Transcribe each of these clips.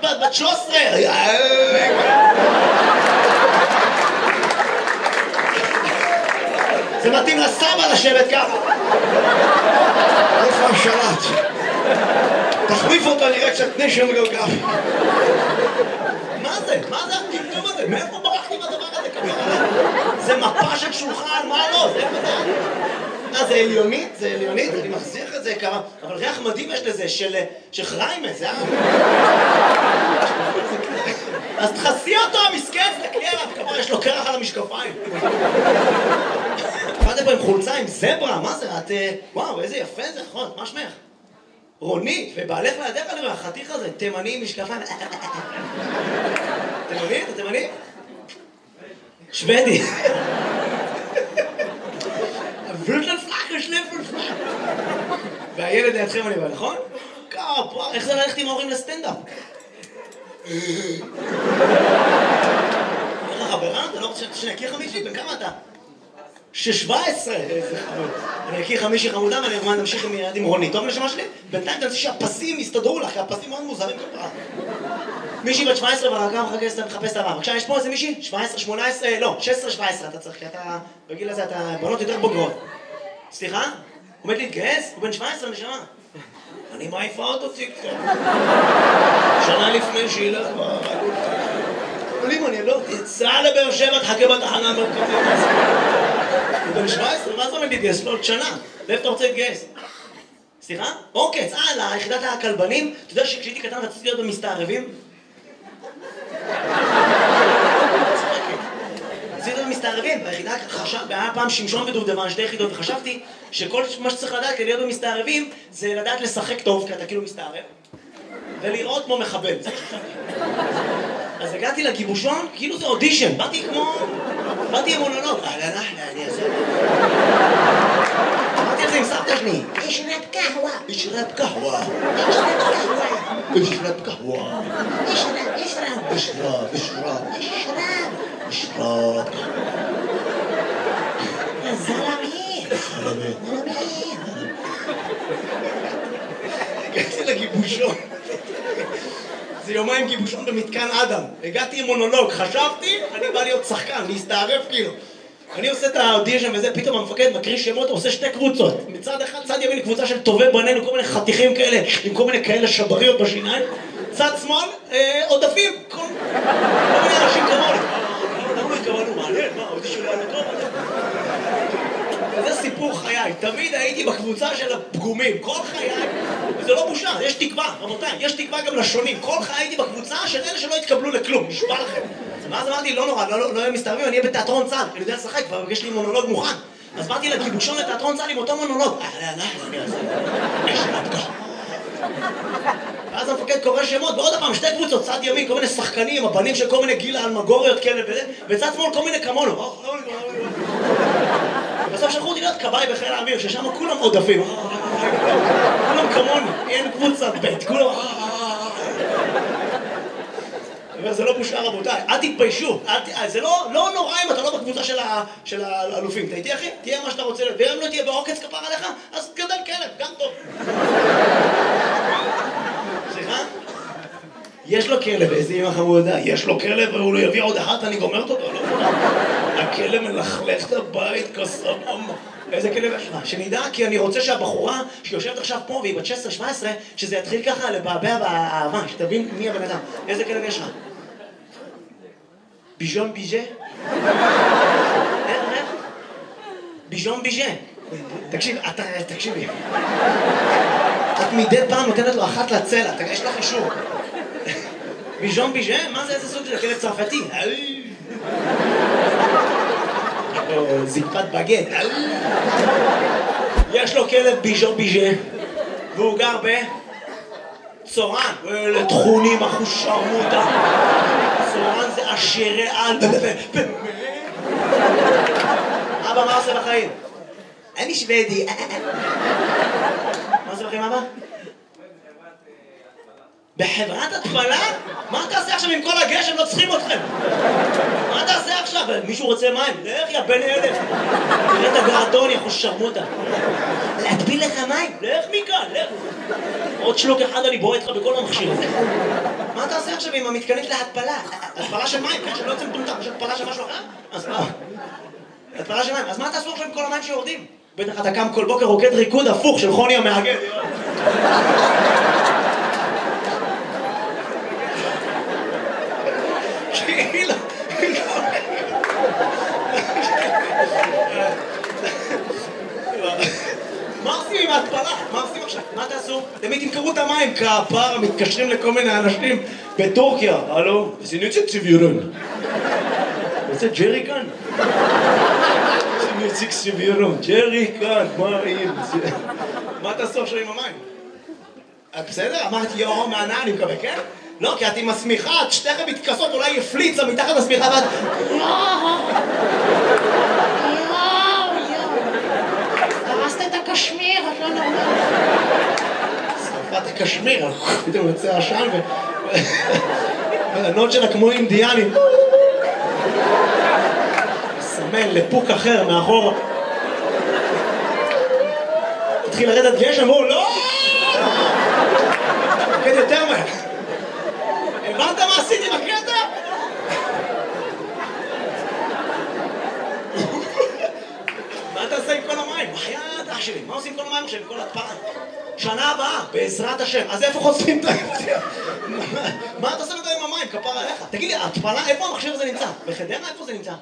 בת 13. זה מתאים לסבא לשבת ככה. איפה השלט? תחליף אותו, נראה קצת נשם גלגל. מה זה? מה זה הטמטום הזה? מאיפה ברחתי מהדבר הזה ככה? זה מפה של שולחן, מה לא? זה מה? זה עליונית? זה עליונית? אני מחזיר את זה כמה, אבל ריח מדהים יש לזה, של חריימה, זה אז תחסי אותו, המסכן, תקלי עליו, כמה יש לו קרח על המשקפיים. באתם פה עם חולצה עם זברה, מה זה? את... וואו, איזה יפה זה, נכון, מה שמך? רונית, ובעלך לידך אני רואה, החתיך הזה, תימני עם משקפיים. תימני? אתה תימני? שוודי. והילד לידכם אני בא, נכון? כפה, איך זה ללכת עם ההורים לסטנדאפ? איך החברה? אתה לא רוצה שאני אכיר חמישי? בן כמה אתה? 17! איזה חמוד. אני אכיר חמישי חמודה ואני אמרמן נמשיך עם ילד עם רונית. טוב לשמה שלי? בינתיים תנסי שהפסים יסתדרו לך, כי הפסים מאוד מוזרים כפרה. מישהי בת 17 והרגע מחפש את הבא. בבקשה, יש פה איזה מישהי? 17, 18, לא, 16, 17 אתה צריך, כי אתה, בגיל הזה אתה בנות יותר בוגרות. סליחה? הוא עומד להתגייס? הוא בן 17 נשמה. אני מעיפה אותו ציקצור. שנה לפני שילך ברגות. אבל אם אני לא תצא לבאר שבע, תחכה בתחנה המרכזית. הוא בן 17, מה זה עומד להתגייס? לא, עוד שנה. לאיפה אתה רוצה להתגייס? סליחה? אוקיי, ליחידת הכלבנים. אתה יודע שכשהייתי קטן רציתי להיות במסתערבים? רציתי להיות במסתערבים. ביחידה היה פעם שמשון ודובדבן, שתי יחידות, וחשבתי שכל מה שצריך לדעת כדי להיות במסתערבים זה לדעת לשחק טוב, כי אתה כאילו מסתערב, ולראות כמו מחבל. אז הגעתי לגיבושון, כאילו זה אודישן, באתי עם מונולוג. אני אעשה. אמרתי על זה עם סבתא שלי. אשרב קהווה. אשרב קהווה. אשרב קהווה. אשרב. זלמי. הגעתי לגיבושון. זה יומיים גיבושון במתקן אדם. הגעתי עם מונולוג, חשבתי, אני בא להיות שחקן, להסתערף כאילו. אני עושה את האודישן וזה, פתאום המפקד מקריא שמות, עושה שתי קבוצות. מצד אחד, צד ימין קבוצה של טובי בנינו, כל מיני חתיכים כאלה, עם כל מיני כאלה שבריות בשיניים. צד שמאל, עודפים, כל מיני אנשים כמוני. למה התכוונו? מעניין, מה, האודישן לא היה טוב? וזה סיפור חיי, תמיד הייתי בקבוצה של הפגומים, כל חיי, וזה לא בושה, יש תקווה, רבותיי, יש תקווה גם לשונים, כל חיי הייתי בקבוצה של אלה שלא התקבלו לכלום, נשבע לכם. ואז אמרתי, לא נורא, לא יהיה מסתערבים, אני אהיה בתיאטרון צה"ל, אני יודע לשחק, כבר יש לי מונולוג מוכן. אז באתי לגיבושון לתיאטרון צה"ל עם אותו מונולוג. ואז המפקד קורא שמות, ועוד הפעם, שתי קבוצות, צד ימין, כל מיני שחקנים, הבנים של כל מיני גילה אלמגוריות כאלה וזה, וצד שמאל כל מיני כמונו. בסוף שלחו אותי להיות כבאי בחיל האוויר, ששם כולם עודפים. כולם כמוני, אין קבוצה בית, כולם... וזה לא בושה רבותיי, אל תתביישו, זה לא נורא אם אתה לא בקבוצה של האלופים. אתה איתי אחי? תהיה מה שאתה רוצה להיות, ואם לא תהיה בעוקץ כפר עליך, אז גדל כלב, גם טוב. סליחה? יש לו כלב, איזה אמא חמודה, יש לו כלב והוא לא יביא עוד אחת, אני גומרת אותו, לא? הכלב מלכלך את הבית כסבבה. איזה כלב יש לך? שנדע, כי אני רוצה שהבחורה שיושבת עכשיו פה והיא בת 16-17, שזה יתחיל ככה לבעבע באהבה, שתבין מי הבן אדם. איזה כלב יש לך? ביז'ון ביז'ה? איך? ביז'ון ביז'ה. תקשיבי. את מדי פעם נותנת לו אחת לצלע, יש לך אישור. ביז'ון ביז'ה? מה זה איזה סוג של כלב צרפתי? זקפת בגט. יש לו כלב ביז'ון ביז'ה והוא גר בצורן. אלה תכונים אחוש שרמוטה. צורן זה עשירי על. אבא, מה עושה בחיים? אני שוודי. מה עושה בחיים אבא? בחברת התפלה? מה תעשה עכשיו עם כל הגשם? לא צריכים אתכם. מה תעשה עכשיו? מישהו רוצה מים? לך יא בן אלף. תראה את הגרטון, יכול שרמוטה. להטביל לך מים? לך מכאן, לך. עוד שלוק אחד אני בועט לך בכל המכשיר הזה. מה תעשה עכשיו עם המתקנית להתפלה? התפלה של מים, כן? שלא יוצא מטומטם, יש התפלה של משהו אחר? אז מה? התפלה של מים. אז מה תעשו עכשיו עם כל המים שיורדים? בטח אתה קם כל בוקר רוקד ריקוד הפוך של חוני המאגד. מה עושים עם ההתפלה? מה עושים עכשיו? מה תעשו? תמיד תמכרו את המים, כפר, מתקשרים לכל מיני אנשים בטורקיה. הלו? זה נצא צביורון. זה ג'רי כאן? זה נצא צביורון. ג'רי כאן, מה תעשו עכשיו עם המים? בסדר? אמרתי יאו מהנאה, אני מקווה, כן? לא, כי את עם השמיכה, את שתיכם מתכסות, אולי יפליצה מתחת לשמיכה ואת... הרסת את הקשמיר, את לא נורמלית. שרפת הקשמיר, פתאום יוצא עשן והבנות שלה כמו אינדיאנים. סמן לפוק אחר מאחור. התחיל לרדת גשם, אמרו, לא! כן, יותר מהר. הבנת מה עשיתי בקטע? מה תעשה עם כל המים? בחייאת אח שלי, מה עושים כל המים עכשיו עם כל התפלה? שנה הבאה, בעזרת השם. אז איפה חושפים את היפתיה? מה אתה עושה עם המים? כפר עליך. תגיד לי, התפלה, איפה המכשיר הזה נמצא? בחדרה איפה זה נמצא?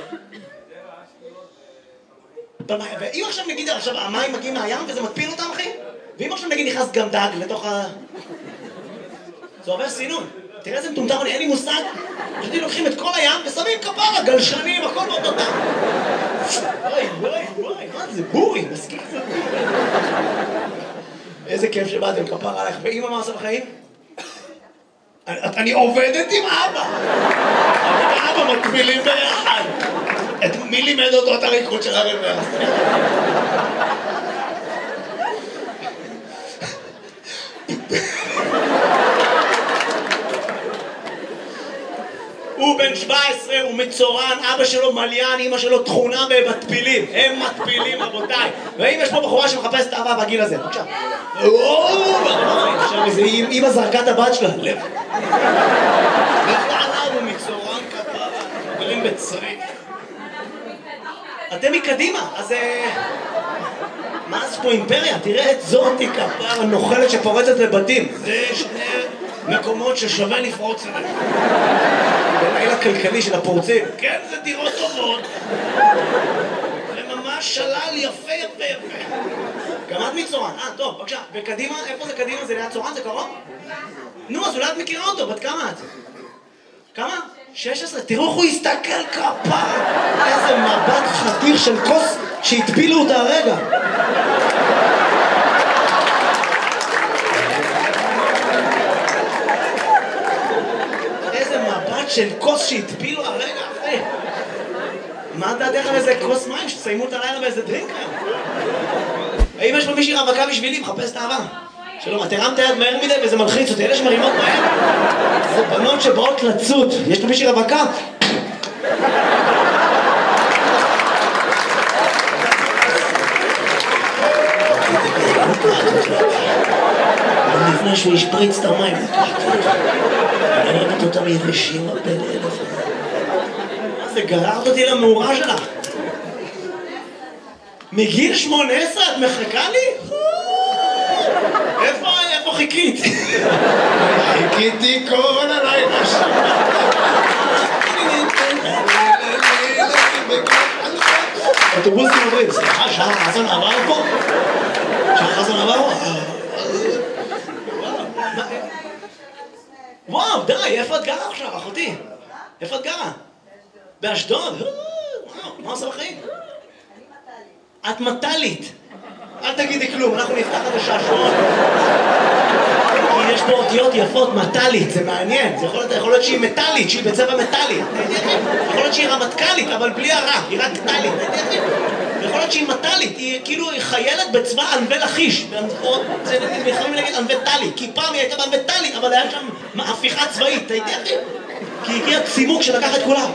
ואם עכשיו נגיד, עכשיו המים מגיעים מהים וזה מטפיל אותם, אחי? ואם עכשיו נגיד נכנס גם דג לתוך ה... זה עובר סינון. תראה איזה מטומטם, אין לי מושג. פשוט לוקחים את כל הים ושמים כפרה, גלשנים, הכל באותו טעם. וואי, מה זה? בורי, מסכים. איזה כיף שבאתם, כפרה עליך. ואמא מה עושה בחיים? אני עובדת עם אבא. אבל אבא מקבילים ביחד. מי לימד אותו את הריקוד של הרבע? הוא בן 17, הוא מצורן, אבא שלו מליין, אמא שלו תכונה במטפילים. הם מטפילים, רבותיי. ואם יש פה בחורה שמחפשת את אהבה בגיל הזה, בבקשה. עכשיו איזה אמא זרקה את הבת שלה. לב. נעלה הוא מצורן כפרה, גרים בצריף. אתם מקדימה, אז... מה זה פה אימפריה? תראה את זאתי כפרה נוחלת שפורצת לבתים. זה שני מקומות ששווה לפרוץ אליהם. בליל הכלכלי של הפורצים. כן, זה דירות טובות. זה ממש שלל יפה. גם את מצורן. טוב, בבקשה. וקדימה, איפה זה קדימה? זה ליד צורן? זה קרוב? נו, אז אולי את מכירה אותו. בת כמה את? כמה? 16. תראו איך הוא הסתכל כפרה. איזה מבט חתיר של כוס שהטבילו אותה הרגע. של כוס שהטבילו הרגע אחרי. מה דעתך על איזה כוס מים שתסיימו את הלילה באיזה דרינק היום? האם יש פה מישהי רווקה בשבילי? מחפש את האהבה. שלום, את הרמת היד מהר מדי וזה מלחיץ אותי. אלה שמרימות מהר זה בנות שבאות לצוד. יש פה מישהי רווקה? לפני שהוא ישפריץ את המים. אני אוהבת אותם יבשים הבן אלף. מה זה, גררת אותי למאורה שלך? מגיל 18 את מחכה לי? איפה חיכית? חיכיתי כל הלילה שם. אוטובוסים עוברים, סליחה, שחר חסן עבר פה? שחר חסן עבר פה? וואו, די, איפה את גרה עכשיו, אחותי? איפה את גרה? באשדוד? וואו, מה עושה בחיים? את מטלית. אל תגידי כלום, אנחנו נפתח את השעשועון. כי יש פה אותיות יפות, מטלית, זה מעניין. זה יכול להיות שהיא מטלית, שהיא בצבע מטלי. יכול להיות שהיא רמטכלית, אבל בלי הרע, היא רק טלית. יכול להיות שהיא מטלית, היא כאילו חיילת בצבא ענבי לכיש. הם יכולים להגיד ענבי טלי, כי פעם היא הייתה בענבי טלי, אבל היה שם הפיכה צבאית, אתה יודע אחי? כי הגיע צימוק שלקח את כולם.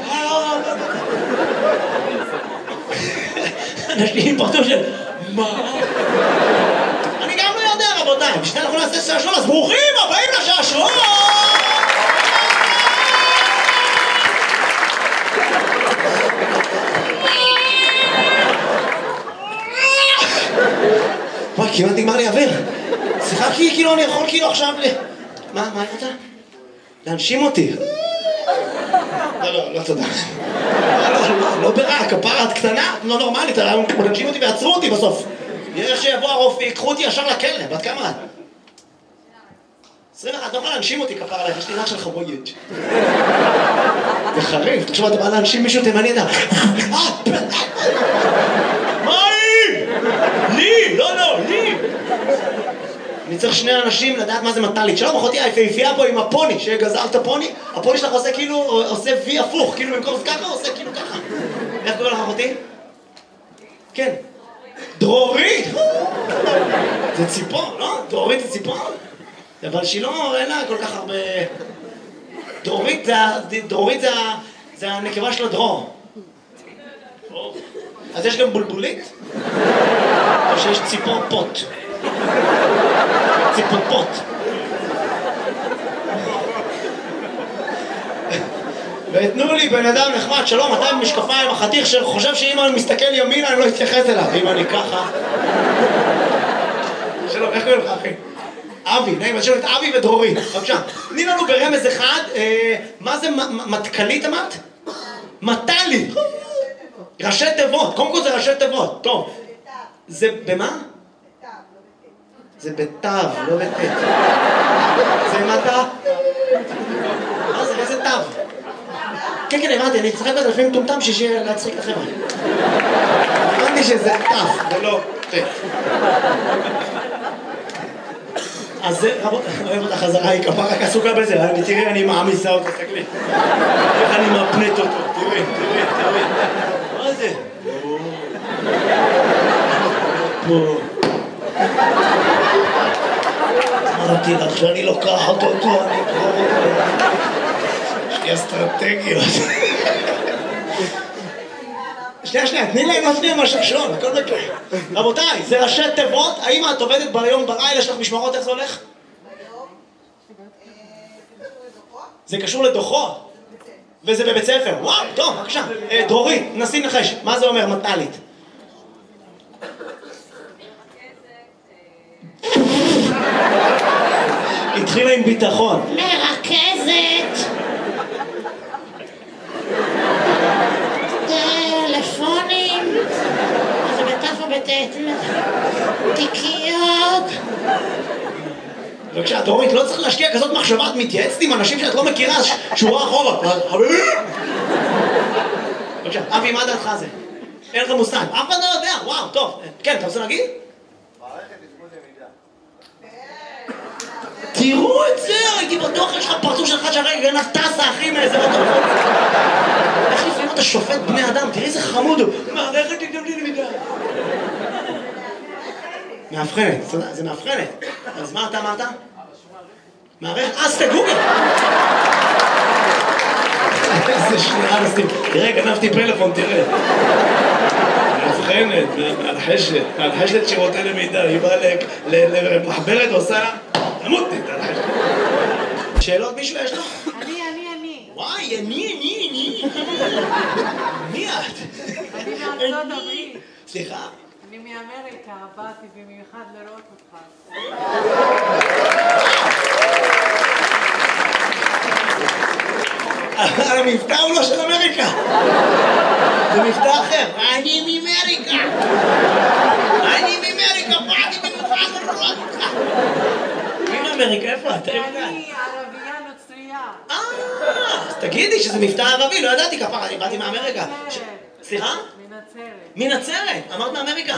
אנשים פרטו של... מה? אני גם לא יודע רבותיי, בשביל אנחנו נעשה שעשון, אז ברוכים הבאים לשעשון! וואי, כמעט נגמר לי אוויר. סליחה, כאילו אני יכול כאילו עכשיו מה היא רוצה? להנשים אותי. לא, תודה. לא ברע, כפרה את קטנה, לא נורמלית, להנשים אותי ועצרו אותי בסוף. יש שיבוא הרופא, ייקחו אותי ישר לכלא, בת כמה את? 21, לא יכולה להנשים אותי כפרה עליך, יש לי רך של חבויית. זה חריף, תחשוב, אתה בא להנשים מישהו תימני, אתה... מה היא? לי! לא, לי! אני צריך שני אנשים לדעת מה זה מטלית. שלום, אחותי היפהפייה פה עם הפוני, שגזרת הפוני, הפוני שלך עושה כאילו, עושה וי הפוך, כאילו במקום ככה, עושה כאילו ככה. איך קורא לך אחותי? כן. דרורית! זה ציפור, לא? דרורית זה ציפור? אבל שהיא לא, אין לה כל כך הרבה... דרורית זה הנקבה של הדרור. אז יש גם בולבולית? או שיש ציפור פוט? ציפור פוט. ותנו לי בן אדם נחמד, שלום, אתה עם משקפיים, החתיך שחושב שאם אני מסתכל ימינה אני לא אתייחס אליו, אם אני ככה. שלום, איך קוראים לך אחי? אבי, נעים, יש לנו את אבי ודרורי, בבקשה. תני לנו ברמז אחד, מה זה מתכלית אמרת? מטלית. ראשי תיבות, קודם כל זה ראשי תיבות, טוב. זה במה? זה בתו, לא בתת. זה מטה? מה זה, איזה תו? כן, הבנתי, אני צחק בזה לפעמים טומטם שיהיה להצחיק לכם. הבנתי שזה תו, ולא תת. אז זה, אוהב אותה חזרה, היא כפה רק עסוקה בזה, תראי, אני מעמיסה אותו, תסתכלי. איך אני מפנט אותו, תראי. מה זה? פה. אמרתי לך שאני לוקח אותו, אני אקרור אותו. יש לי אסטרטגיות. שנייה, תני להם עוד שנייה מהשעשון, הכל בכלל. רבותיי, זה ראשי תיבות, האם את עובדת ביום בלילה, יש לך משמרות, איך זה הולך? זה קשור לדוחות? וזה בבית ספר, וואו, טוב, בבקשה. דרורית, נסי נחש, מה זה אומר מטלית? התחילה עם ביטחון. מרכזת. טלפונים. זה בתף ובתת. תיקיות. בבקשה, דרורית, לא צריך להשקיע כזאת מחשבה, את מתייעצת עם אנשים שאת לא מכירה, שורה אחורה. חביבי! בבקשה, אבי, מה דעתך זה? אין לך מושג. אף אחד לא יודע, וואו, טוב. כן, אתה רוצה להגיד? תראו את זה, הייתי בטוח, יש לך פרצוף שלך שהרגע גנב טסה, אחי, מאיזה אוטו. איך לפעמים אתה שופט בני אדם? תראי איזה חמוד הוא. מערכת תקדם לי למידה. מאבחנת, זה מאבחנת. אז מה אתה אמרת? מערכת, אז תגוגל. איזה שנייה נשים. תראה, גנבתי פלאפון, תראה. מאבחנת, מהלחשת שירותי למידה. היא באה למחברת ועושה לה... תמותנית על החשת. שאלות מישהו יש לו? אני. וואי, אני. מי את? אני מארצות הברית. סליחה? אני מאמריקה, באתי במיוחד לראות אותך. המבטא הוא לא של אמריקה. זה מבטא אחר. אני מאמריקה. באתי במיוחד לראות אותך. אמריקה, איפה את? אני ערבייה נוצרייה. אז תגידי שזה מבטא ערבי, לא ידעתי כפרה, אני באתי מאמריקה. סליחה? מנצרת. מנצרת? אמרת מאמריקה?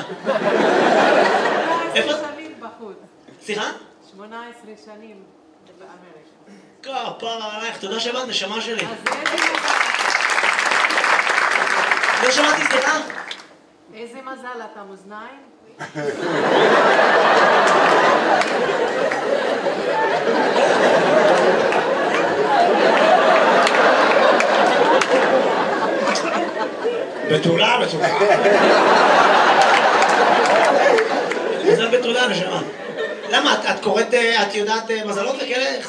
18 שנים בחוץ. סליחה? 18 שנים באמריקה. כפרה עלייך, תודה שבאת, נשמה שלי. אז איזה מובן? לא שמעתי, סליחה? איזה מזל אתה מאזניים? בתולה. מזל בתולה, נשמה. למה, את קוראת, את יודעת מזלות וכאלה?